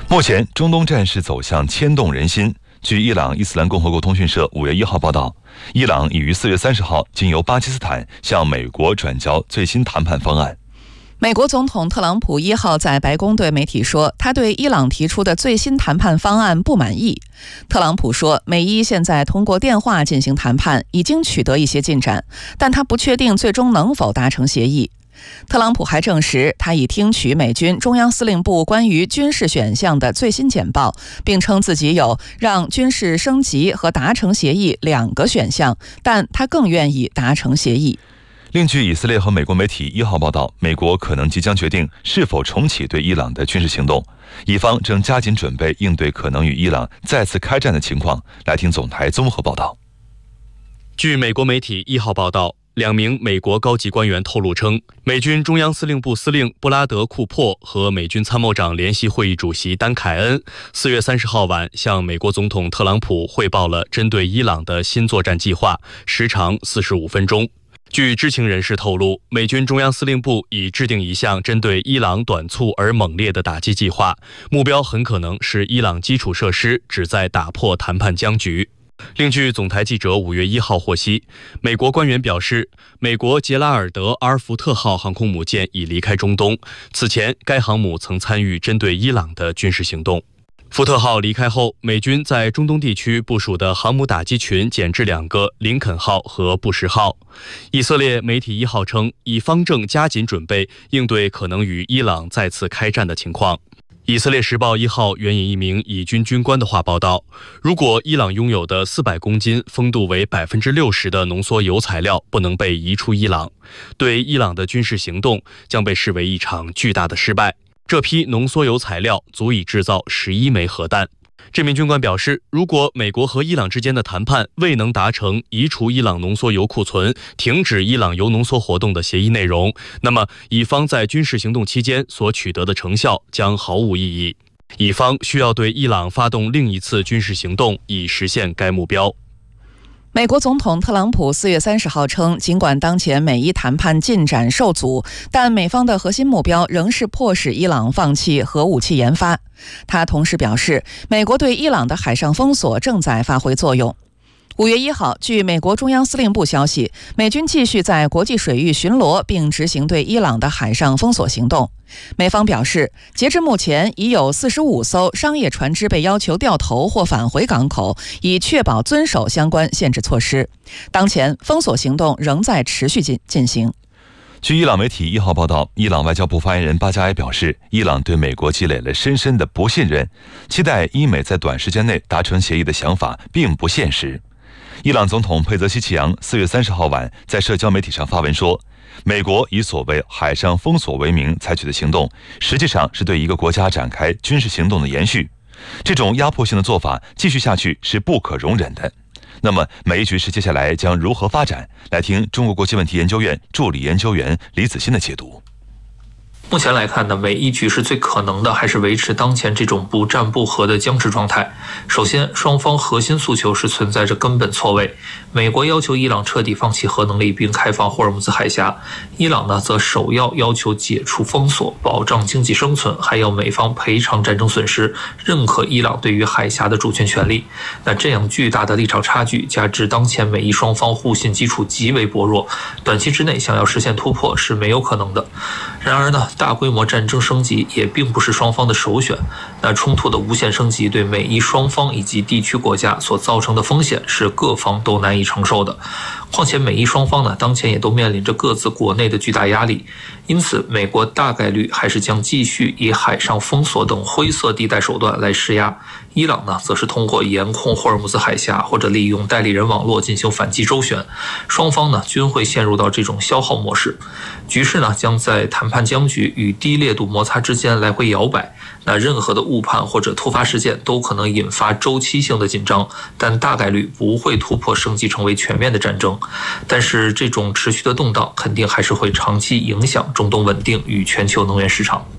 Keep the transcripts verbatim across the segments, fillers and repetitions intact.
目前，中东战事走向牵动人心。据伊朗伊斯兰共和国通讯社五月一号报道，伊朗已于四月三十号经由巴基斯坦向美国转交最新谈判方案。 美国总统特朗普一号在白宫对媒体说，他对伊朗提出的最新谈判方案不满意。特朗普说，美伊现在通过电话进行谈判，已经取得一些进展，但他不确定最终能否达成协议。特朗普还证实，他已听取美军中央司令部关于军事选项的最新简报，并称自己有让军事升级和达成协议两个选项，但他更愿意达成协议。 另据以色列和美国媒体一号报道，美国可能即将决定是否重启对伊朗的军事行动，以方正加紧准备应对可能与伊朗再次开战的情况。来听总台综合报道。 据美国媒体一号报道，两名美国高级官员透露称，美军中央司令部司令布拉德·库珀和美军参谋长联席会议主席丹·凯恩四月三十号晚向美国总统特朗普汇报了针对伊朗的新作战计划，时长四十五分钟。据知情人士透露，美军中央司令部已制定一项针对伊朗短促而猛烈的打击计划，目标很可能是伊朗基础设施，旨在打破谈判僵局。另据总台记者五月一号获悉，美国官员表示，美国杰拉尔德·阿尔福特号航空母舰已离开中东，此前该航母曾参与针对伊朗的军事行动。福特号离开后，美军在中东地区部署的航母打击群减至两个，林肯号和布什号。以色列媒体一号称，以方正加紧准备应对可能与伊朗再次开战的情况。以色列时报一号援引一名以军军官的话报道，如果伊朗拥有的四百公斤、风度为百分之六十的浓缩铀材料不能被移出伊朗，对伊朗的军事行动将被视为一场巨大的失败。这批浓缩铀材料足以制造十一枚核弹。这名军官表示，如果美国和伊朗之间的谈判未能达成移除伊朗浓缩铀库存、停止伊朗铀浓缩活动的协议内容，那么以方在军事行动期间所取得的成效将毫无意义。以方需要对伊朗发动另一次军事行动，以实现该目标。 美国总统特朗普四月三十号称，尽管当前美伊谈判进展受阻，但美方的核心目标仍是迫使伊朗放弃核武器研发。他同时表示，美国对伊朗的海上封锁正在发挥作用。五月一号，据美国中央司令部消息，美军继续在国际水域巡逻，并执行对伊朗的海上封锁行动。美方表示，截至目前，已有四十五艘商业船只被要求掉头或返回港口，以确保遵守相关限制措施。当前，封锁行动仍在持续进进行。 据伊朗媒体一号报道，伊朗外交部发言人巴加埃表示，伊朗对美国积累了深深的不信任，期待伊美在短时间内达成协议的想法并不现实。伊朗总统佩泽希奇扬四月三十号晚在社交媒体上发文说，美国以所谓海上封锁为名采取的行动，实际上是对一个国家展开军事行动的延续。这种压迫性的做法继续下去是不可容忍的。那么美伊局势接下来将如何发展？来听中国国际问题研究院助理研究员李子欣的解读。 目前来看呢，美伊局势最可能的还是维持当前这种不战不和的僵持状态。首先，双方核心诉求是存在着根本错位。美国要求伊朗彻底放弃核能力并开放霍尔木兹海峡，伊朗呢则首要要求解除封锁，保障经济生存，还要美方赔偿战争损失，认可伊朗对于海峡的主权权利。那这样巨大的立场差距，加之当前美伊双方互信基础极为薄弱，短期之内想要实现突破是没有可能的。然而呢，大规模战争升级也并不是双方的首选。那冲突的无限升级对美伊双方以及地区国家所造成的风险是各方都难以承受的。况且美伊双方呢，当前也都面临着各自国内的巨大压力，因此美国大概率还是将继续以海上封锁等灰色地带手段来施压。伊朗呢，则是通过严控霍尔木兹海峡或者利用代理人网络进行反击周旋，双方呢均会陷入到这种消耗模式。局势呢将在谈判僵局与低烈度摩擦之间来回摇摆。那任何的误判或者突发事件都可能引发周期性的紧张，但大概率不会突破升级成为全面的战争。但是这种持续的动荡肯定还是会长期影响中东稳定与全球能源市场。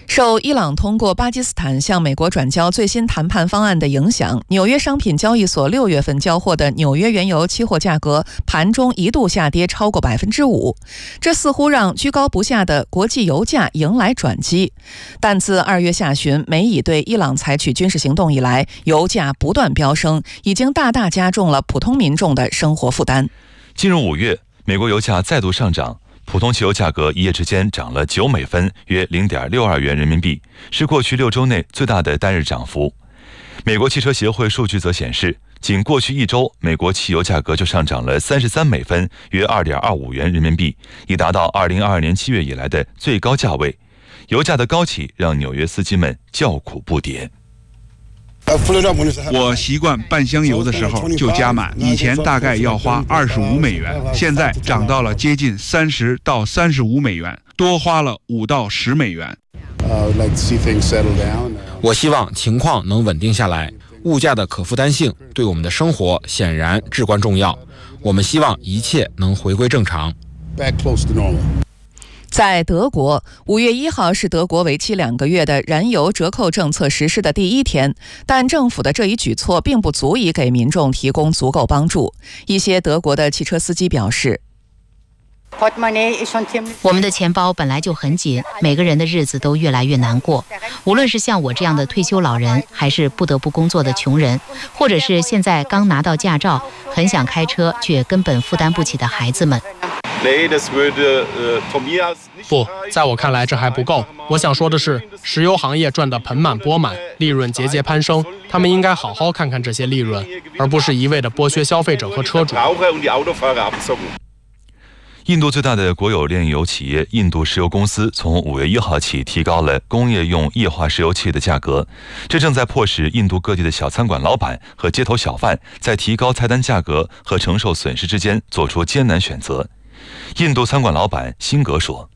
受伊朗通过巴基斯坦向美国转交最新谈判方案的影响，纽约商品交易所六月份交货的纽约原油期货价格盘中一度下跌超过百分之五，这似乎让居高不下的国际油价迎来转机。但自二月下旬美以对伊朗采取军事行动以来，油价不断飙升，已经大大加重了普通民众的生活负担。 进入五月，美国油价再度上涨。普通汽油价格一夜之间涨了九美分，约 零点六二元人民币，是过去六周内最大的单日涨幅。美国汽车协会数据则显示，仅过去一周，美国汽油价格就上涨了三十三美分，约 二点二五元人民币，已达到二零二二年七月以来的最高价位。油价的高企让纽约司机们叫苦不迭。 我习惯半箱油的时候就加满，以前大概要花二十五美元，现在涨到了接近三十到三十五美元，多花了五到十美元。 我希望情况能稳定下来，物价的可负担性对我们的生活显然至关重要。我们希望一切能回归正常。 在德国，五月一号是德国为期两个月的燃油折扣政策实施的第一天，但政府的这一举措并不足以给民众提供足够帮助。一些德国的汽车司机表示， 我们的钱包本来就很紧，每个人的日子都越来越难过。无论是像我这样的退休老人，还是不得不工作的穷人，或者是现在刚拿到驾照，很想开车却根本负担不起的孩子们。 不，在我看来这还不够。我想说的是，石油行业赚得盆满钵满，利润节节攀升，他们应该好好看看这些利润，而不是一味地剥削消费者和车主。 印度最大的国有炼油企业印度石油公司从五月一号起提高了工业用液化石油气的价格，这正在迫使印度各地的小餐馆老板和街头小贩在提高菜单价格和承受损失之间做出艰难选择。印度餐馆老板辛格说，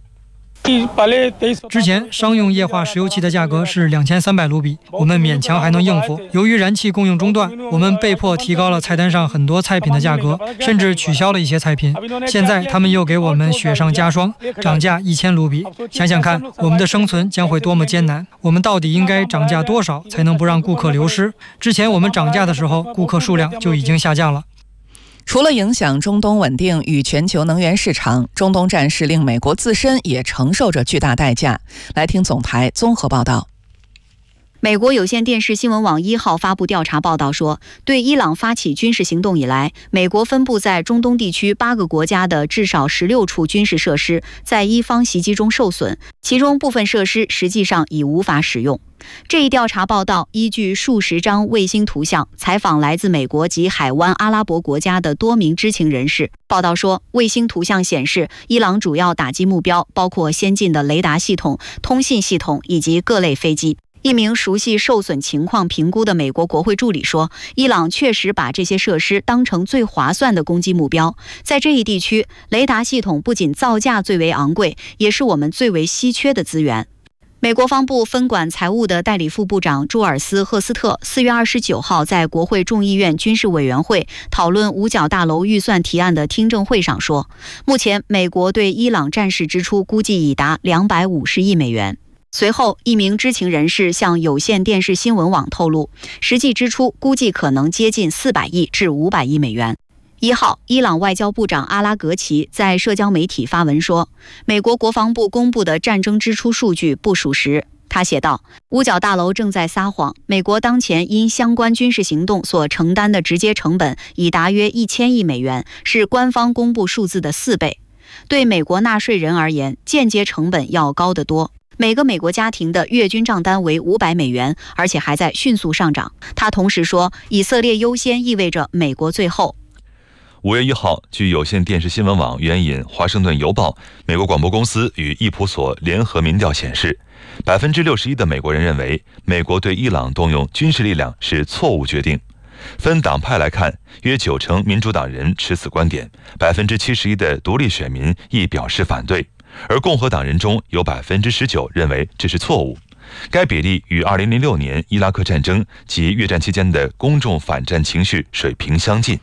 之前商用液化石油气的价格是两千三百卢比，我们勉强还能应付。由于燃气供应中断，我们被迫提高了菜单上很多菜品的价格，甚至取消了一些菜品。现在他们又给我们雪上加霜，涨价一千卢比。想想看，我们的生存将会多么艰难。我们到底应该涨价多少才能不让顾客流失？之前我们涨价的时候，顾客数量就已经下降了。 除了影响中东稳定与全球能源市场，中东战事令美国自身也承受着巨大代价。来听总台综合报道。 美国有线电视新闻网一号发布调查报道说，对伊朗发起军事行动以来，美国分布在中东地区八个国家的至少十六处军事设施在伊方袭击中受损，其中部分设施实际上已无法使用。这一调查报道依据数十张卫星图像，采访来自美国及海湾阿拉伯国家的多名知情人士。报道说，卫星图像显示，伊朗主要打击目标包括先进的雷达系统、通信系统以及各类飞机。一名熟悉受损情况评估的美国国会助理说，伊朗确实把这些设施当成最划算的攻击目标。在这一地区，雷达系统不仅造价最为昂贵，也是我们最为稀缺的资源。美国防部分管财务的代理副部长朱尔斯·赫斯特四月二十九号在国会众议院军事委员会讨论五角大楼预算提案的听证会上说，目前美国对伊朗战事支出估计已达两百五十亿美元。随后，一名知情人士向有线电视新闻网透露，实际支出估计可能接近四百亿至五百亿美元。一号，伊朗外交部长阿拉格齐在社交媒体发文说，美国国防部公布的战争支出数据不属实。他写道，五角大楼正在撒谎，美国当前因相关军事行动所承担的直接成本已达约一千亿美元，是官方公布数字的四倍。对美国纳税人而言，间接成本要高得多。每个美国家庭的月均账单为五百美元，而且还在迅速上涨。他同时说，以色列优先意味着美国最后。 五月一号，据有线电视新闻网援引《华盛顿邮报》，美国广播公司与易普所联合民调显示，百分之六十一的美国人认为美国对伊朗动用军事力量是错误决定。分党派来看，约九成民主党人持此观点，百分之七十一的独立选民亦表示反对。而共和党人中有 百分之十九 认为这是错误，该比例与二零零六年伊拉克战争及越战期间的公众反战情绪水平相近。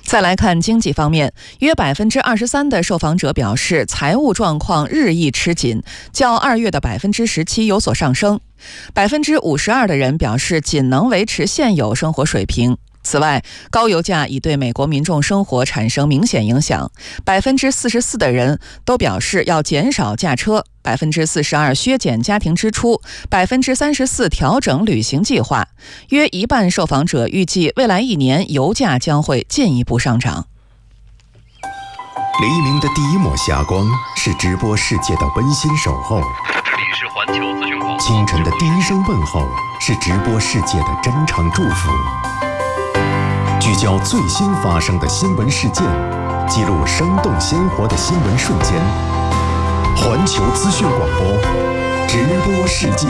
再来看经济方面，约百分之二十三的受访者表示财务状况日益吃紧，较二月的百分之十七有所上升。百分之五十二的人表示仅能维持现有生活水平。此外，高油价已对美国民众生活产生明显影响。百分之四十四的人都表示要减少驾车，百分之四十二削减家庭支出，百分之三十四调整旅行计划。约一半受访者预计未来一年油价将会进一步上涨。 黎明的第一抹霞光是直播世界的温馨守候， 这里是环球资讯广播。 清晨的第一声问候是直播世界的真诚祝福。聚焦最新发生的新闻事件，记录生动鲜活的新闻瞬间。环球资讯广播，直播世界。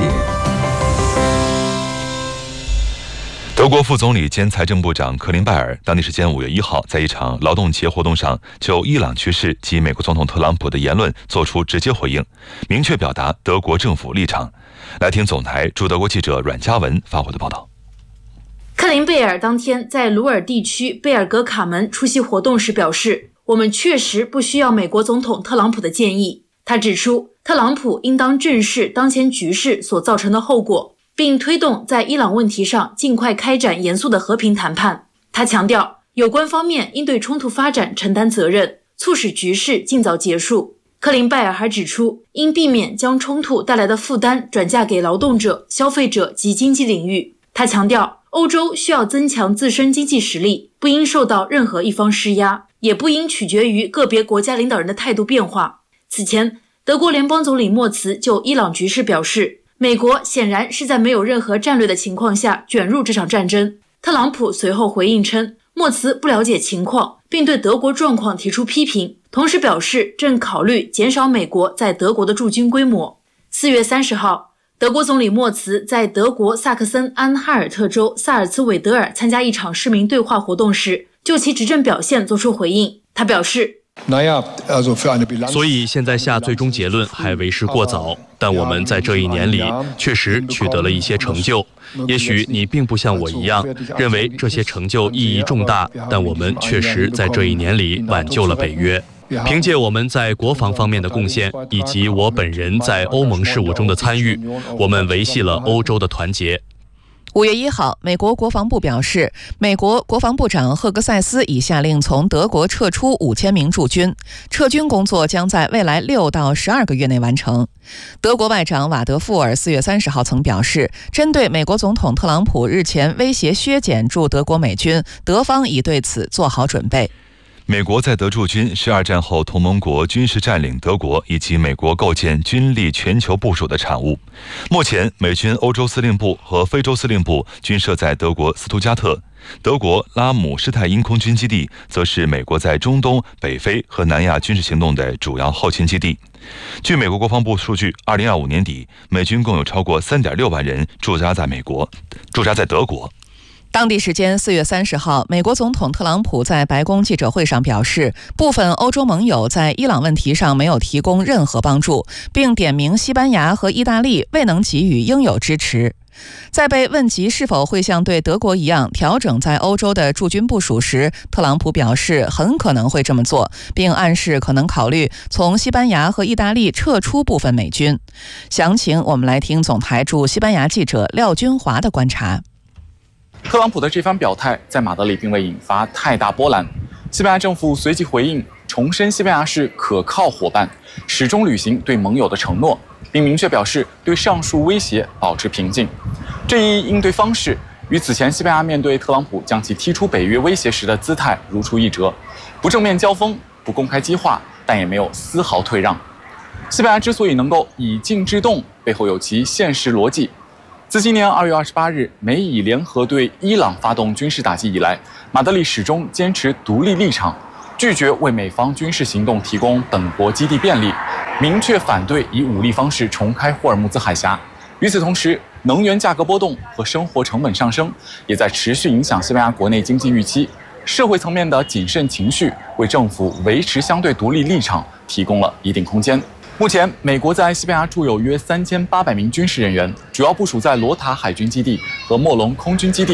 德国副总理兼财政部长克林拜尔当地时间五月一号在一场劳动节活动上就伊朗局势及美国总统特朗普的言论做出直接回应，明确表达德国政府立场。来听总台驻德国记者阮嘉文发回的报道。 克林贝尔当天在鲁尔地区贝尔格卡门出席活动时表示，我们确实不需要美国总统特朗普的建议。他指出，特朗普应当正视当前局势所造成的后果，并推动在伊朗问题上尽快开展严肃的和平谈判。他强调，有关方面应对冲突发展承担责任，促使局势尽早结束。克林拜尔还指出，应避免将冲突带来的负担转嫁给劳动者、消费者及经济领域。他强调，欧洲需要增强自身经济实力，不应受到任何一方施压，也不应取决于个别国家领导人的态度变化。此前，德国联邦总理默茨就伊朗局势表示，美国显然是在没有任何战略的情况下卷入这场战争。特朗普随后回应称，默茨不了解情况，并对德国状况提出批评，同时表示正考虑减少美国在德国的驻军规模。四月三十号，德国总理默茨在德国萨克森安哈尔特州萨尔茨韦德尔参加一场市民对话活动时，就其执政表现作出回应。他表示， 所以现在下最终结论还为时过早，但我们在这一年里确实取得了一些成就。也许你并不像我一样认为这些成就意义重大，但我们确实在这一年里挽救了北约。凭借我们在国防方面的贡献，以及我本人在欧盟事务中的参与，我们维系了欧洲的团结。 五月一号，美国国防部表示，美国国防部长赫格塞斯已下令从德国撤出五千名驻军，撤军工作将在未来六到十二个月内完成。德国外长瓦德富尔四月三十号曾表示，针对美国总统特朗普日前威胁削减驻德国美军，德方已对此做好准备。 美国在德驻军是二战后同盟国军事占领德国以及美国构建军力全球部署的产物。目前，美军欧洲司令部和非洲司令部均设在德国斯图加特，德国拉姆施泰因空军基地则是美国在中东、北非和南亚军事行动的主要后勤基地。据美国国防部数据，二零二五年底，美军共有超过 三点六万人驻扎在美国，驻扎在德国。 当地时间四月三十号，美国总统特朗普在白宫记者会上表示，部分欧洲盟友在伊朗问题上没有提供任何帮助，并点名西班牙和意大利未能给予应有支持。在被问及是否会像对德国一样调整在欧洲的驻军部署时，特朗普表示很可能会这么做，并暗示可能考虑从西班牙和意大利撤出部分美军。详情我们来听总台驻西班牙记者廖军华的观察。 特朗普的这番表态在马德里并未引发太大波澜，西班牙政府随即回应，重申西班牙是可靠伙伴，始终履行对盟友的承诺，并明确表示对上述威胁保持平静。这一应对方式与此前西班牙面对特朗普将其踢出北约威胁时的姿态如出一辙，不正面交锋，不公开激化，但也没有丝毫退让。西班牙之所以能够以静制动，背后有其现实逻辑。自今年二月二十八日美以联合对伊朗发动军事打击以来，马德里始终坚持独立立场，拒绝为美方军事行动提供本国基地便利，明确反对以武力方式重开霍尔木兹海峡。与此同时，能源价格波动和生活成本上升也在持续影响西班牙国内经济预期，社会层面的谨慎情绪为政府维持相对独立立场提供了一定空间。目前，美国在西班牙驻有约三千八百名军事人员，主要部署在罗塔海军基地和莫隆空军基地。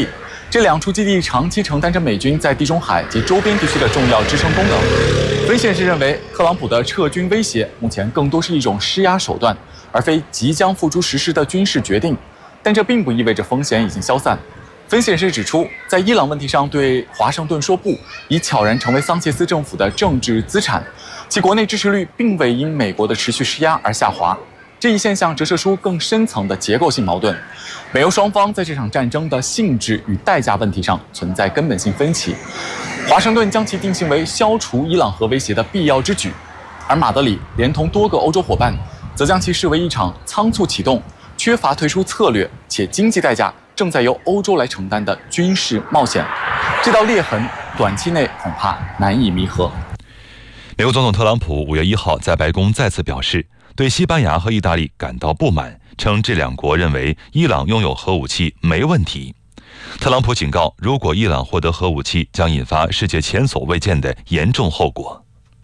这两处基地长期承担着美军在地中海及周边地区的重要支撑功能。分析人士认为，特朗普的撤军威胁目前更多是一种施压手段，而非即将付诸实施的军事决定。但这并不意味着风险已经消散。分析人士指出，在伊朗问题上对华盛顿说不，已悄然成为桑切斯政府的政治资产，其国内支持率并未因美国的持续施压而下滑。这一现象折射出更深层的结构性矛盾，美欧双方在这场战争的性质与代价问题上存在根本性分歧。华盛顿将其定性为消除伊朗核威胁的必要之举，而马德里连同多个欧洲伙伴，则将其视为一场仓促启动、缺乏退出策略且经济代价正在由欧洲来承担的军事冒险。这道裂痕短期内恐怕难以弥合。 美国总统特朗普五月一号在白宫再次表示，对西班牙和意大利感到不满，称这两国认为伊朗拥有核武器没问题。特朗普警告，如果伊朗获得核武器，将引发世界前所未见的严重后果。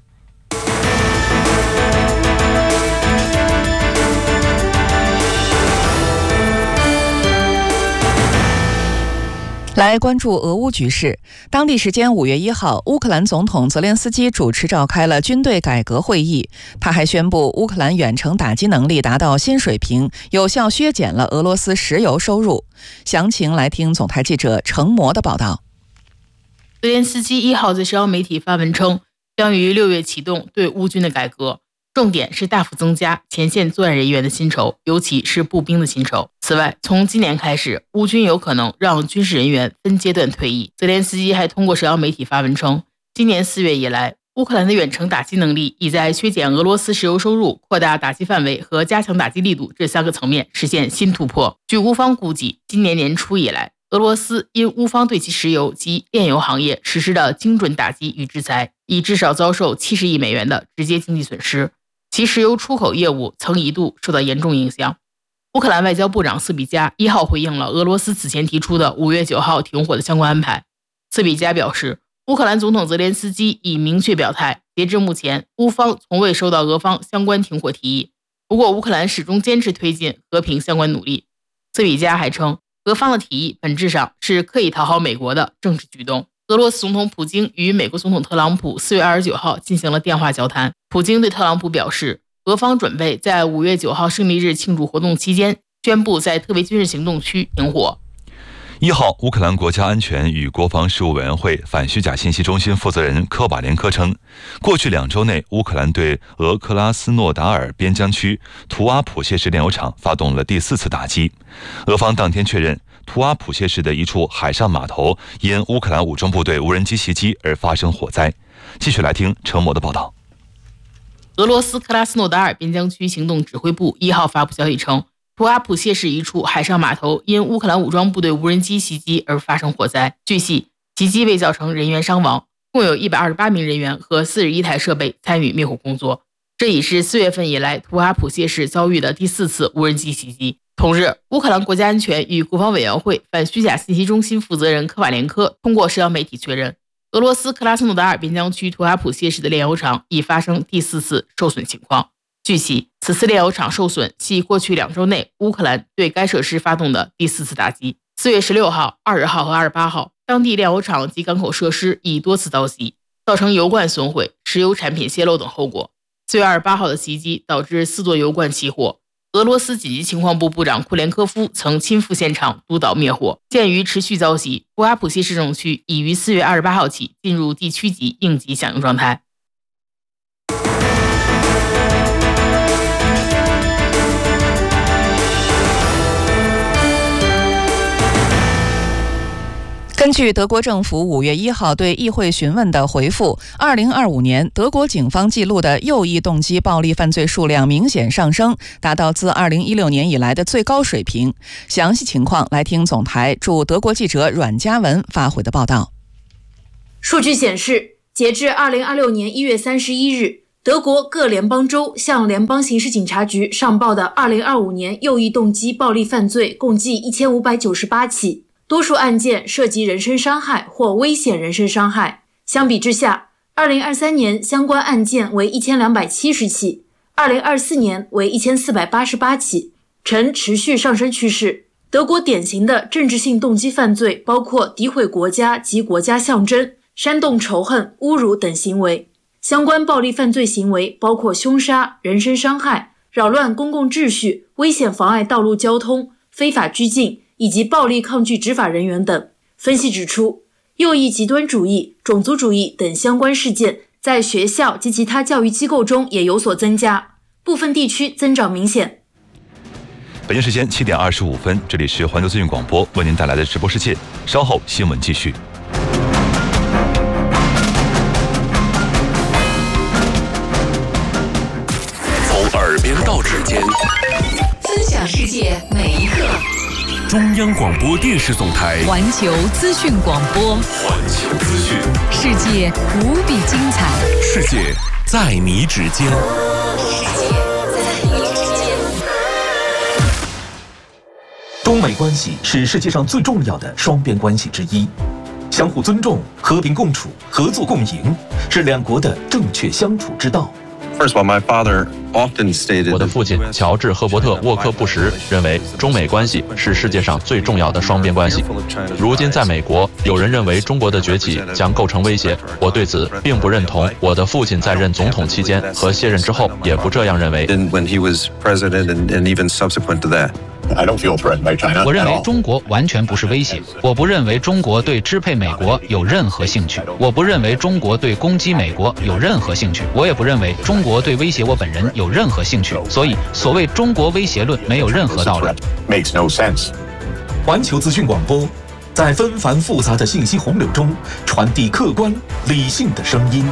来关注俄乌局势。当地时间五月一号，乌克兰总统泽连斯基主持召开了军队改革会议。他还宣布，乌克兰远程打击能力达到新水平，有效削减了俄罗斯石油收入。详情来听总台记者程模的报道。 泽连斯基一号在社交媒体发文称，将于六月启动对乌军的改革，重点是大幅增加前线作战人员的薪酬，尤其是步兵的薪酬。此外，从今年开始，乌军有可能让军事人员分阶段退役。泽连斯基还通过社交媒体发文称，今年四月以来，乌克兰的远程打击能力已在削减俄罗斯石油收入、扩大打击范围和加强打击力度这三个层面实现新突破。据乌方估计，今年年初以来，俄罗斯因乌方对其石油及炼油行业实施的精准打击与制裁，已至少遭受七十亿美元的直接经济损失。其石油出口业务曾一度受到严重影响。乌克兰外交部长斯比加一号回应了俄罗斯此前提出的五月九号停火的相关安排。斯比加表示，乌克兰总统泽连斯基已明确表态，截至目前，乌方从未收到俄方相关停火提议。不过，乌克兰始终坚持推进和平相关努力。斯比加还称，俄方的提议本质上是刻意讨好美国的政治举动。俄罗斯总统普京与美国总统特朗普四月二十九号进行了电话交谈。普京对特朗普表示，俄方准备在五月九号胜利日庆祝活动期间宣布在特别军事行动区停火。 一号，乌克兰国家安全与国防事务委员会反虚假信息中心负责人科瓦连科称，过去两周内，乌克兰对俄克拉斯诺达尔边疆区图阿普谢市炼油厂发动了第四次打击。俄方当天确认，图阿普谢市的一处海上码头因乌克兰武装部队无人机袭击而发生火灾。继续来听程模的报道。 俄罗斯克拉斯诺达尔边疆区行动指挥部一号发布消息称，图阿普谢市一处海上码头因乌克兰武装部队无人机袭击而发生火灾。据悉，袭击未造成人员伤亡，共有一百二十八名人员和四十一台设备参与灭火工作。这已是四月份以来图阿普谢市遭遇的第四次无人机袭击。同日，乌克兰国家安全与国防委员会反虚假信息中心负责人科瓦连科通过社交媒体确认，俄罗斯克拉斯诺达尔边疆区图阿普谢市的炼油厂已发生第四次受损情况。据悉，此次炼油厂受损系过去两周内乌克兰对该设施发动的第四次打击。四月十六号、二十号和二十八号，当地炼油厂及港口设施已多次遭袭，造成油罐损毁、石油产品泄漏等后果。四月二十八号的袭击导致四座油罐起火。俄罗斯紧急情况部部长库连科夫曾亲赴现场督导灭火。鉴于持续遭袭，图阿普谢市政区已于四月二十八号起进入地区级应急响应状态。 根据德国政府五月一号对议会询问的回复，二零二五年德国警方记录的右翼动机暴力犯罪数量明显上升，达到自二零一六年以来的最高水平。详细情况来听总台驻德国记者阮嘉文发回的报道。 数据显示，截至二零二六年一月三十一日，德国各联邦州向联邦刑事警察局上报的二零二五年右翼动机暴力犯罪共计一千五百九十八起。多数案件涉及人身伤害或危险人身伤害。相比之下，二零二三年相关案件为一千两百七十起，二零二四年为一千四百八十八起，呈持续上升趋势。 德国典型的政治性动机犯罪包括诋毁国家及国家象征、煽动仇恨、侮辱等行为。相关暴力犯罪行为包括凶杀、人身伤害、扰乱公共秩序、危险妨碍道路交通、非法拘禁以及暴力抗拒执法人员等。分析指出，右翼极端主义、种族主义等相关事件在学校及其他教育机构中也有所增加，部分地区增长明显。 北京时间七点二十五分，这里是环球资讯广播为您带来的直播世界，稍后新闻继续。 从耳边到指尖， 分享世界每一刻。 中央广播电视总台环球资讯广播， 环球资讯， 世界无比精彩， 世界在你指尖。 世界在你指尖。 中美关系是世界上最重要的双边关系之一，相互尊重、和平共处、合作共赢，是两国的正确相处之道。 我的父亲乔治·赫伯特·沃克布什认为，中美关系是世界上最重要的双边关系。如今在美国，有人认为中国的崛起将构成威胁，我对此并不认同。我的父亲在任总统期间和卸任之后也不这样认为。 我认为中国完全不是威胁，我不认为中国对支配美国有任何兴趣，我不认为中国对攻击美国有任何兴趣，我也不认为中国对威胁我本人有任何兴趣，所以所谓中国威胁论没有任何道理。 环球资讯广播，在纷繁复杂的信息洪流中传递客观理性的声音。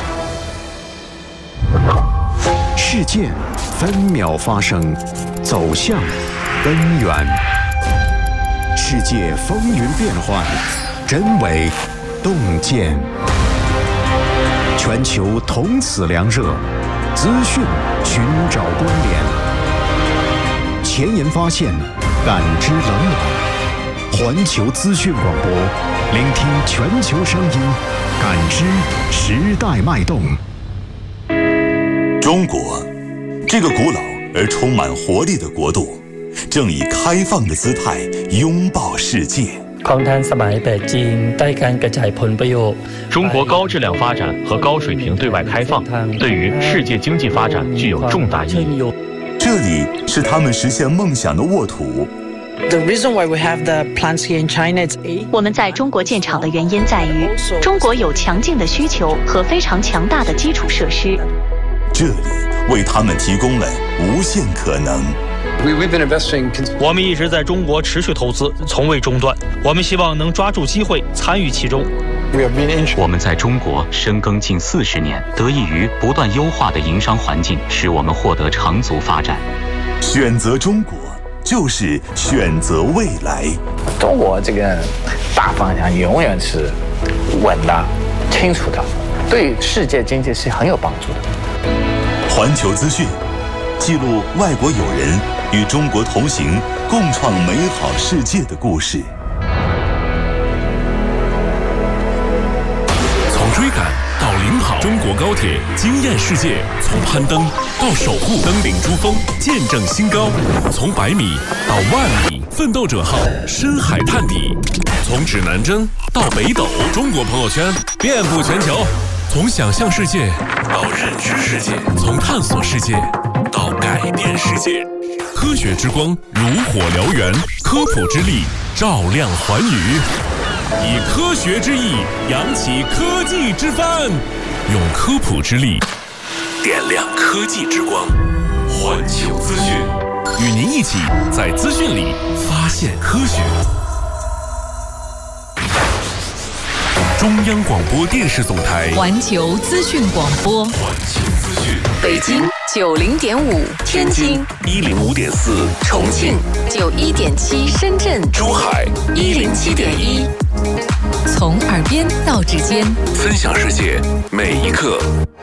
事件分秒发生，走向根源。世界风云变幻，真伪洞见。全球同此凉热，资讯寻找关联。前沿发现，感知冷暖。环球资讯广播，聆听全球声音，感知时代脉动。 中国，这个古老而充满活力的国度，正以开放的姿态拥抱世界。 中国高质量发展和高水平对外开放，对于世界经济发展具有重大意义。 这里是他们实现梦想的沃土。 我们在中国建厂的原因在于，中国有强劲的需求和非常强大的基础设施。 这里为他们提供了无限可能。 我们一直在中国持续投资，从未中断。我们希望能抓住机会，参与其中。 我们在中国深耕近四十年，得益于不断优化的营商环境，使我们获得长足发展。 选择中国，就是选择未来。 中国这个大方向永远是稳的、清楚的，对世界经济是很有帮助的。 环球资讯记录外国友人与中国同行、共创美好世界的故事。 从追赶到领跑，中国高铁惊艳世界；从攀登到守护，登顶珠峰，见证新高；从百米到万米，奋斗者号深海探底；从指南针到北斗，中国朋友圈遍布全球。从想象世界到认知世界，从探索世界到改变世界。科学之光如火燎原，科普之力照亮寰宇。以科学之翼扬起科技之帆，用科普之力点亮科技之光。环球资讯，与您一起在资讯里发现科学。中央广播电视总台环球资讯广播， 环球资讯， 北京九零点五，天津一零五点四， 重庆九一点七，深圳珠海一零七点一。从耳边到指尖， 分享世界每一刻。